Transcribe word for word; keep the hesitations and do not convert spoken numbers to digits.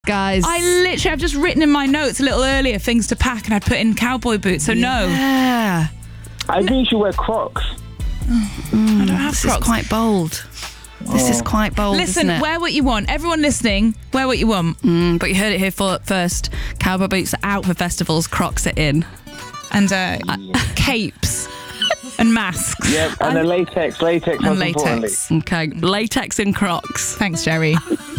Guys. I literally, I've just written in my notes a little earlier things to pack, and I put in cowboy boots. So no, Yeah. I think you should wear Crocs. Mm, I don't have this Crocs. is quite bold. This is quite bold, Listen, isn't it? wear what you want. Everyone listening, wear what you want. Mm, but you heard it here for, first. Cowboy boots are out for festivals, Crocs are in. And uh, capes and masks. Yep, and then latex, latex, And most importantly. latex. Okay, latex and Crocs. Thanks, Jerry.